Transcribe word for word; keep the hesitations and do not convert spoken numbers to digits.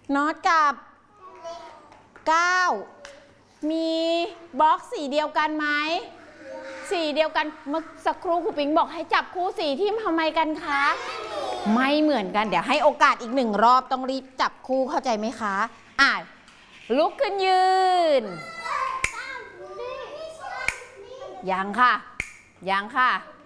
น็อตกับเก้ามีบล็อกสีเดียวกันไหมสีเดียวกันเมื่อสักครู่ครูปิงบอกให้จับคู่สีที่ทำไมกันคะไม่เหมือนกันเดี๋ยวให้โอกาสอีกหนึ่งรอบต้องรีบจับคู่เข้าใจไหมคะอ่ะลุกขึ้นยืนยังค่ะยังค่ะ